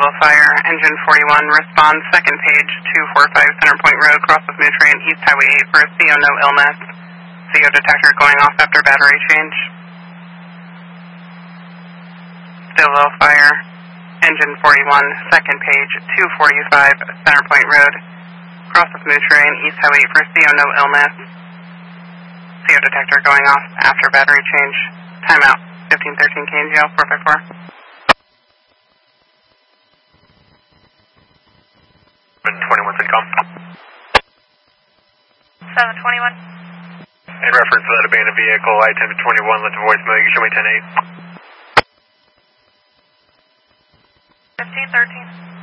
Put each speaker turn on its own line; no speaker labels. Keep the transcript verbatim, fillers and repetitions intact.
Stillville Fire, engine forty-one, respond second page, two forty-five Centerpoint Road, cross of Nutrient, East Highway eight for a C O no illness. C O detector going off after battery change. Stillville Fire, engine forty-one, second page, two forty-five Centerpoint Road, cross of Nutrient, East Highway eight for a C O no illness. C O detector going off after battery change. Timeout, fifteen thirteen K N G L four five four.
twenty-one Citycom.
seven twenty-one.
In reference to that abandoned vehicle, I ten to twenty-one, left a voicemail, you can show me ten eight.
fifteen thirteen.